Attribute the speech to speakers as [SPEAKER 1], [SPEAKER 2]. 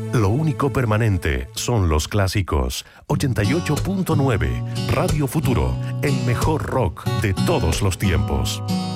[SPEAKER 1] Lo único permanente son los clásicos. 88.9 Radio Futuro, el mejor rock de todos los tiempos.